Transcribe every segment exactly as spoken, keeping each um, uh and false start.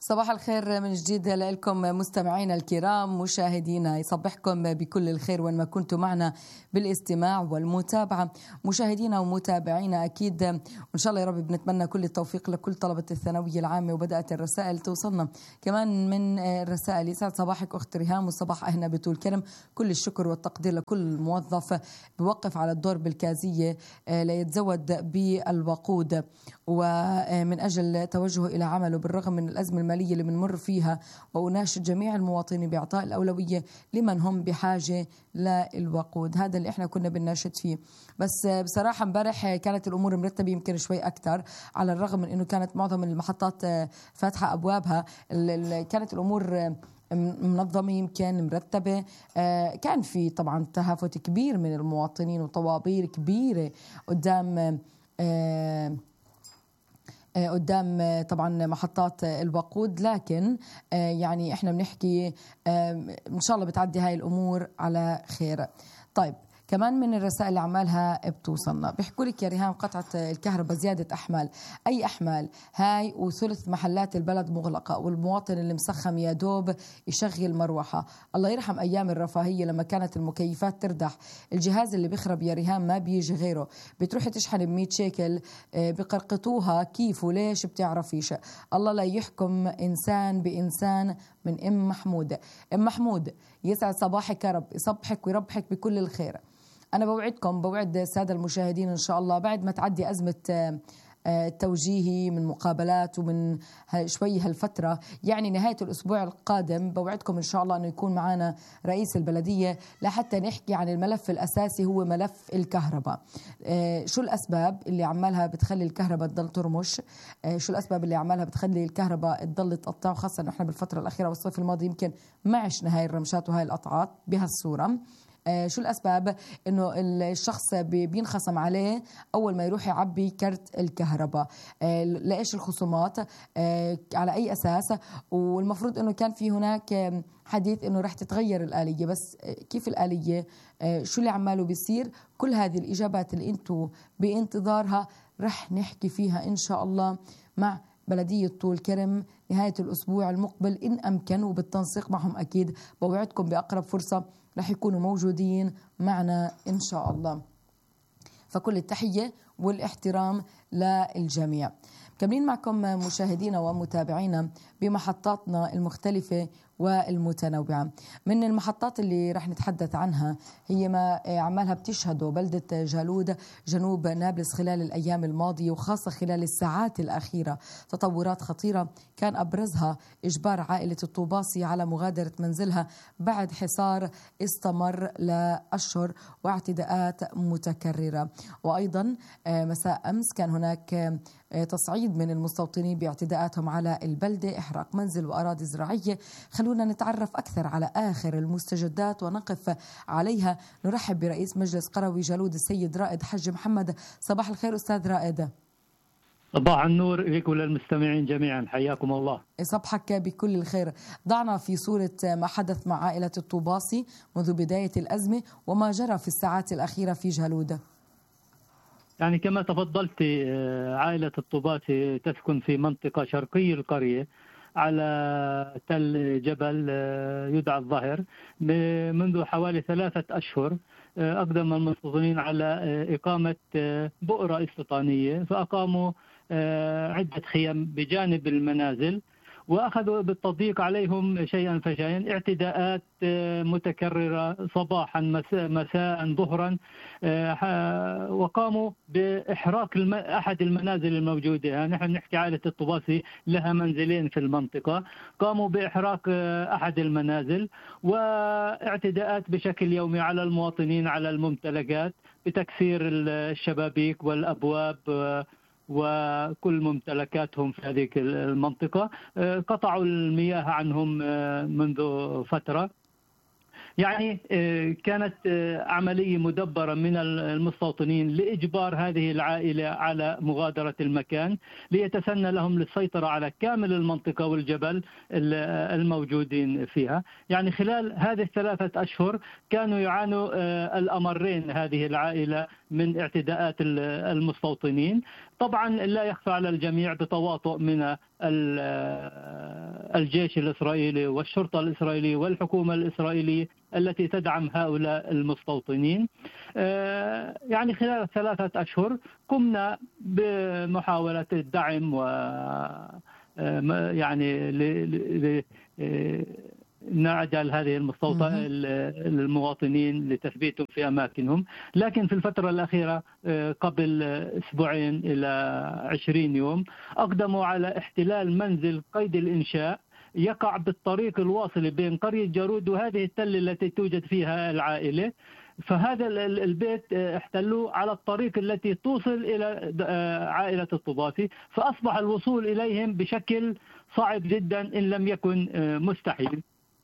صباح الخير من جديد لكم مستمعينا الكرام، مشاهدينا، يصبحكم بكل الخير وين ما كنتم معنا بالاستماع والمتابعة. مشاهدينا ومتابعينا أكيد وإن شاء الله يا رب بنتمنى كل التوفيق لكل طلبة الثانوية العامة، وبدأت الرسائل توصلنا كمان من الرسائل. يسعد صباحك أخت ريهام وصباح أهنا بطول كرم. كل الشكر والتقدير لكل موظف بوقف على الدور بالكازية ليتزود بالوقود ومن أجل توجهه إلى عمله بالرغم من الأزمة المالية اللي بنمر فيها، وأناشد جميع المواطنين بإعطاء الأولوية لمن هم بحاجة للوقود. هذا اللي احنا كنا بنناشد فيه. بس بصراحة امبارح كانت الأمور مرتبة يمكن شوي أكتر، على الرغم من أنه كانت معظم المحطات فاتحة أبوابها، كانت الأمور منظمة يمكن مرتبة. كان في طبعا تهافت كبير من المواطنين وطوابير كبيرة قدام قدام طبعا محطات الوقود، لكن يعني احنا بنحكي ان شاء الله بتعدي هاي الامور على خير. طيب كمان من الرسائل اللي عمالها بتوصلنا بيحكوا لك يا ريهام قطعة الكهرباء زيادة أحمال. أي أحمال هاي؟ وثلث محلات البلد مغلقة والمواطن اللي مسخم يا دوب يشغل مروحة. الله يرحم أيام الرفاهية لما كانت المكيفات تردح. الجهاز اللي بيخرب يا ريهام ما بيجي غيره، بتروحي تشحن بمية شيكل بقرقطوها كيف وليش بتعرفيش. الله لا يحكم إنسان بإنسان. من أم محمود. أم محمود يسعد صباحك يا رب، يصبحك ويربحك بكل الخير. أنا بوعدكم بوعد السادة المشاهدين إن شاء الله بعد ما تعدي أزمة توجيهي من مقابلات ومن شوي هالفترة، يعني نهاية الأسبوع القادم بوعدكم إن شاء الله أنه يكون معنا رئيس البلدية لحتى نحكي عن الملف الأساسي هو ملف الكهرباء. شو الأسباب اللي عمالها بتخلي الكهرباء تضل ترمش؟ شو الأسباب اللي عمالها بتخلي الكهرباء تضل تقطع؟ خاصة إنه إحنا بالفترة الأخيرة والصيف الماضي يمكن ما عشنا هاي الرمشات وهاي القطعات بهالصورة. شو الأسباب إنه الشخص بينخصم عليه أول ما يروح يعبي كرت الكهرباء؟ لإيش الخصومات؟ على أي أساس؟ والمفروض إنه كان في هناك حديث إنه رح تتغير الآلية، بس كيف الآلية؟ شو اللي عماله بيصير؟ كل هذه الإجابات اللي أنتوا بانتظارها رح نحكي فيها إن شاء الله مع بلدية طول كرم نهاية الأسبوع المقبل إن أمكن، وبالتنسيق معهم أكيد. بوعدكم بأقرب فرصة رح يكونوا موجودين معنا إن شاء الله. فكل التحية والاحترام للجميع. كملين معكم مشاهدينا ومتابعينا بمحطاتنا المختلفة والمتنوعة. من المحطات اللي رح نتحدث عنها هي ما عمالها بتشهده بلدة جالود جنوب نابلس خلال الأيام الماضية، وخاصة خلال الساعات الأخيرة تطورات خطيرة كان أبرزها إجبار عائلة الطوباسي على مغادرة منزلها بعد حصار استمر لأشهر واعتداءات متكررة. وأيضا مساء أمس كان هناك تصعيد من المستوطنين باعتداءاتهم على البلدة، إحراق منزل وأراضي زراعية. خلونا نتعرف أكثر على آخر المستجدات ونقف عليها. نرحب برئيس مجلس قروي جالود السيد رائد حج محمد. صباح الخير أستاذ رائد. صباح النور لك وللمستمعين جميعا، حياكم الله. صبحك بكل الخير. ضعنا في صورة ما حدث مع عائلة الطوباسي منذ بداية الأزمة وما جرى في الساعات الأخيرة في جالود. يعني كما تفضلت، عائلة الطوباسي تسكن في منطقة شرقي القرية على تل جبل يدعى الظهر. منذ حوالي ثلاثة أشهر أقدم المستوطنين على إقامة بؤرة استيطانية، فأقاموا عدة خيم بجانب المنازل وأخذوا بالتضييق عليهم شيئا فشيئا، اعتداءات متكررة صباحا مساء ظهرا، وقاموا بإحراق أحد المنازل الموجودة. نحن نحكي عائلة الطوباسي لها منزلين في المنطقة، قاموا بإحراق أحد المنازل واعتداءات بشكل يومي على المواطنين على الممتلكات بتكسير الشبابيك والأبواب وكل ممتلكاتهم في هذه المنطقة. قطعوا المياه عنهم منذ فترة. يعني كانت عملية مدبرة من المستوطنين لإجبار هذه العائلة على مغادرة المكان ليتسنى لهم للسيطرة على كامل المنطقة والجبل الموجودين فيها. يعني خلال هذه الثلاثة أشهر كانوا يعانوا الأمرين هذه العائلة من اعتداءات المستوطنين. طبعا لا يخفى على الجميع بتواطؤ من الجيش الإسرائيلي والشرطة الإسرائيلية والحكومة الإسرائيلية التي تدعم هؤلاء المستوطنين. يعني خلال ثلاثة أشهر قمنا بمحاولة الدعم و يعني نعجل هذه المستوطنة المواطنين لتثبيتهم في أماكنهم، لكن في الفترة الأخيرة قبل أسبوعين إلى عشرين يوم أقدموا على احتلال منزل قيد الإنشاء يقع بالطريق الواصل بين قرية جارود وهذه التلة التي توجد فيها العائلة. فهذا البيت احتلوه على الطريق التي توصل إلى عائلة الطباسي، فأصبح الوصول إليهم بشكل صعب جدا إن لم يكن مستحيل.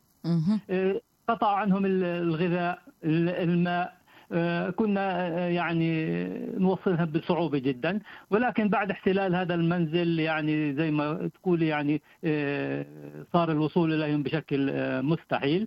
قطع عنهم الغذاء، الماء، كنا يعني نوصلها بصعوبة جدا، ولكن بعد احتلال هذا المنزل يعني زي ما تقول يعني صار الوصول إليهم بشكل مستحيل.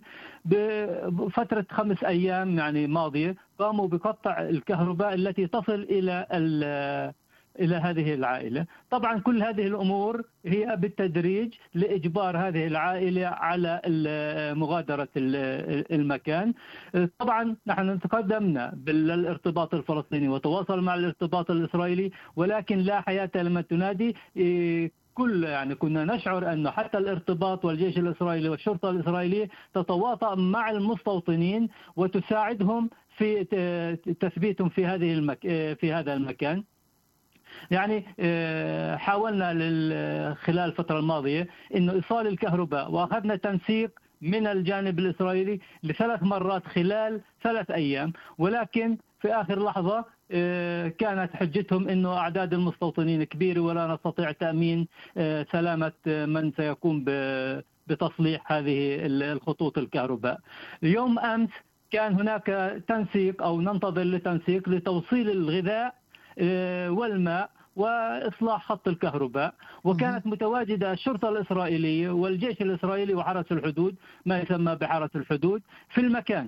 بفترة خمس أيام يعني ماضية قاموا بقطع الكهرباء التي تصل إلى إلى هذه العائلة. طبعا كل هذه الأمور هي بالتدريج لإجبار هذه العائلة على مغادرة المكان. طبعا نحن تقدمنا بالارتباط الفلسطيني وتواصل مع الارتباط الإسرائيلي، ولكن لا حياة لمن تنادي. كل يعني كنا نشعر أنه حتى الارتباط والجيش الإسرائيلي والشرطة الإسرائيلية تتواطأ مع المستوطنين وتساعدهم في تثبيتهم في هذه المك... في هذا المكان. يعني حاولنا خلال الفترة الماضية إنه إيصال الكهرباء، وأخذنا تنسيق من الجانب الإسرائيلي لثلاث مرات خلال ثلاث أيام، ولكن في آخر لحظة كانت حجتهم إنه أعداد المستوطنين كبيرة ولا نستطيع تأمين سلامة من سيقوم بتصليح هذه الخطوط الكهرباء. يوم أمس كان هناك تنسيق أو ننتظر لتنسيق لتوصيل الغذاء والماء وإصلاح خط الكهرباء، وكانت متواجدة الشرطة الإسرائيلية والجيش الإسرائيلي وحرس الحدود، ما يسمى بحرس الحدود، في المكان.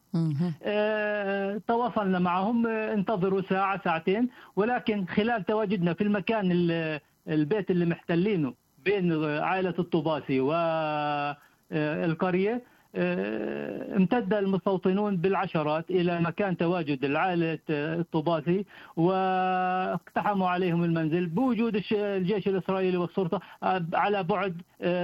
اه تواصلنا معهم، انتظروا ساعة ساعتين، ولكن خلال تواجدنا في المكان البيت اللي محتلينه بين عائلة الطباسي والقرية امتد المستوطنون بالعشرات إلى مكان تواجد العائلة الطباسي واقتحموا عليهم المنزل بوجود الجيش الإسرائيلي والشرطة على بعد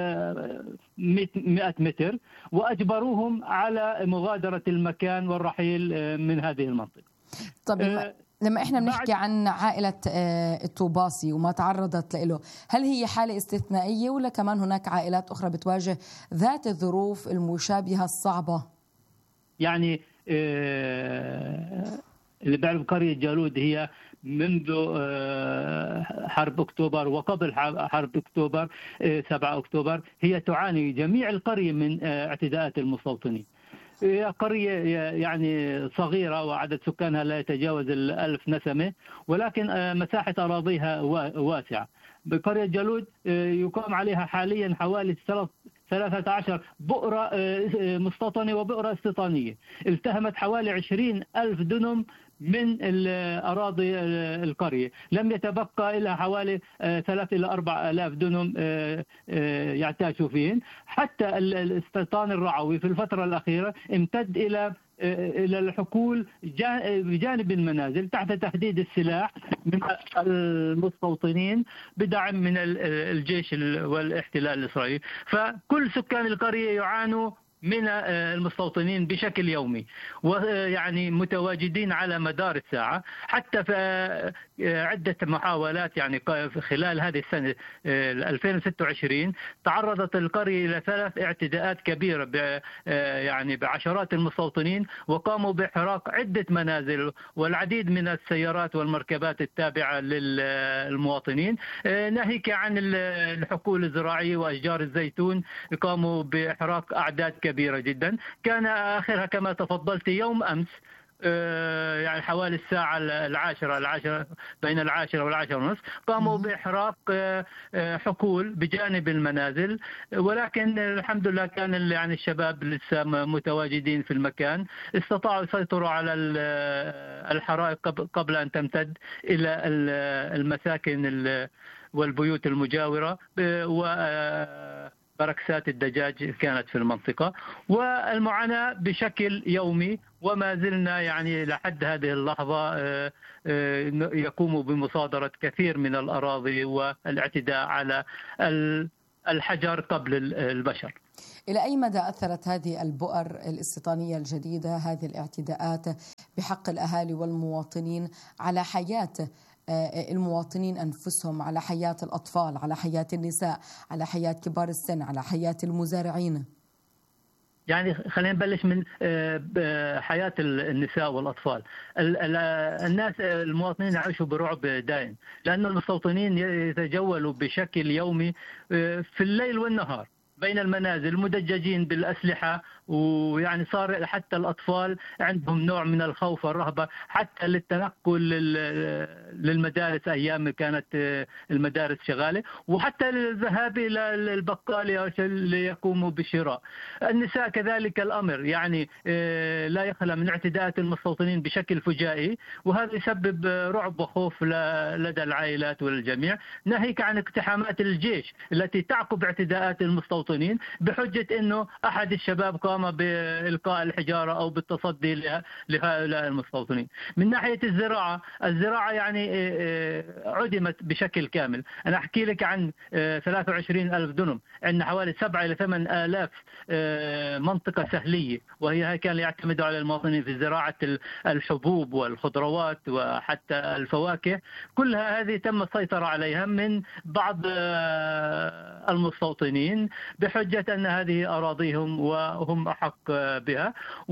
مئة متر، وأجبروهم على مغادرة المكان والرحيل من هذه المنطقة. طب لما احنا بنحكي عن عائلة الطوباسي وما تعرضت له، هل هي حالة استثنائية ولا كمان هناك عائلات أخرى بتواجه ذات الظروف المشابهة الصعبة؟ يعني اللي بيعرف قرية جارود هي منذ حرب أكتوبر وقبل حرب أكتوبر سبعة أكتوبر هي تعاني جميع القرية من اعتداءات المستوطنين. هي قرية يعني صغيرة وعدد سكانها لا يتجاوز الألف نسمة، ولكن مساحة أراضيها واسعة. بقرية جالود يقام عليها حاليا حوالي ثلاثة عشر بؤرة مستوطنة وبؤرة استيطانية، التهمت حوالي عشرين ألف دنم من الأراضي القرية، لم يتبقى إلا حوالي ثلاثة إلى أربعة آلاف دنم يعتاشوا فيهن. حتى الاستيطان الرعوي في الفترة الأخيرة امتد إلى إلى الحقول بجانب المنازل تحت تحديد السلاح من المستوطنين بدعم من الجيش والاحتلال الإسرائيلي. فكل سكان القرية يعانوا من المستوطنين بشكل يومي، ويعني متواجدين على مدار الساعة. حتى في عدة محاولات يعني خلال هذه السنة ألفين وستة وعشرين تعرضت القرية إلى ثلاث اعتداءات كبيرة يعني بعشرات المستوطنين، وقاموا بإحراق عدة منازل والعديد من السيارات والمركبات التابعة للمواطنين، ناهيك عن الحقول الزراعية وأشجار الزيتون. قاموا بإحراق أعداد كبيرة جدا. كان آخرها كما تفضلت يوم أمس يعني حوالي الساعة العاشرة العاشرة بين العاشرة والعاشرة ونصف قاموا بإحراق حقول بجانب المنازل، ولكن الحمد لله كان يعني الشباب لسه متواجدين في المكان، استطاعوا يسيطروا على الحرائق قبل أن تمتد إلى المساكن والبيوت المجاورة وبركسات الدجاج كانت في المنطقة، والمعاناة بشكل يومي وما زلنا يعني لحد هذه اللحظة يقوم بمصادرة كثير من الأراضي والاعتداء على الحجر قبل البشر. إلى أي مدى أثرت هذه البؤر الاستيطانية الجديدة، هذه الاعتداءات بحق الأهالي والمواطنين على حياة المواطنين أنفسهم، على حياة الأطفال، على حياة النساء، على حياة كبار السن، على حياة المزارعين؟ يعني خلينا نبلش من حياة النساء والأطفال. الناس المواطنين يعيشوا برعب دائم، لأن المستوطنين يتجولوا بشكل يومي في الليل والنهار بين المنازل مدججين بالأسلحة، ويعني صار حتى الأطفال عندهم نوع من الخوف والرهبة حتى للتنقل للمدارس أيام كانت المدارس شغالة، وحتى للذهاب إلى البقالة ليقوموا بالشراء. النساء كذلك الأمر، يعني لا يخلى من اعتداءات المستوطنين بشكل فجائي، وهذا يسبب رعب وخوف لدى العائلات والجميع، ناهيك عن اقتحامات الجيش التي تعقب اعتداءات المستوطنين بحجة أنه أحد الشباب قام بإلقاء الحجارة أو بالتصدي لهؤلاء المستوطنين. من ناحية الزراعة، الزراعة يعني عدمت بشكل كامل. أنا أحكي لك عن ثلاثة وعشرين ألف دنم، عندنا حوالي سبعة إلى ثمان آلاف منطقة سهلية، وهي كان يعتمدوا على المواطنين في زراعة الحبوب والخضروات وحتى الفواكه. كلها هذه تم السيطرة عليها من بعض المستوطنين بحجة أن هذه أراضيهم وهم أحق بها،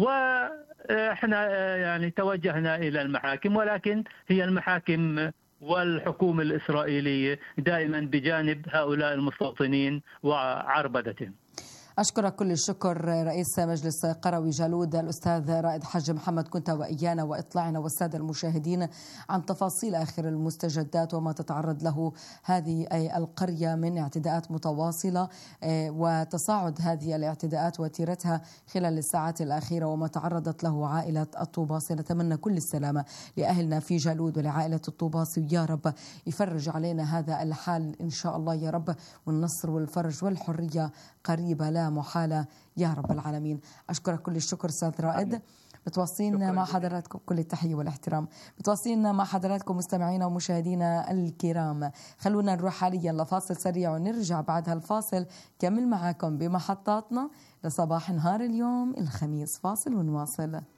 وإحنا يعني توجهنا إلى المحاكم، ولكن هي المحاكم والحكومة الإسرائيلية دائما بجانب هؤلاء المستوطنين وعربدتهم. أشكرك كل الشكر رئيس مجلس قروي جالود الأستاذ رائد حج محمد، كنت وإيانا وإطلاعنا والسادة المشاهدين عن تفاصيل آخر المستجدات وما تتعرض له هذه القرية من اعتداءات متواصلة وتصاعد هذه الاعتداءات وتيرتها خلال الساعات الأخيرة وما تعرضت له عائلة الطوباسي. نتمنى كل السلامة لأهلنا في جالود ولعائلة الطوباسي، ويا رب يفرج علينا هذا الحال إن شاء الله يا رب، والنصر والفرج والحرية قريبة لا محالة يا رب العالمين. أشكرك كل الشكر أستاذ رائد. متواصلين مع حضراتكم كل التحية والاحترام، متواصلين مع حضراتكم مستمعينا ومشاهدينا الكرام. خلونا نروح حاليا لفاصل سريع ونرجع بعد هالفاصل كمل معاكم بمحطاتنا لصباح نهار اليوم الخميس. فاصل ونواصل.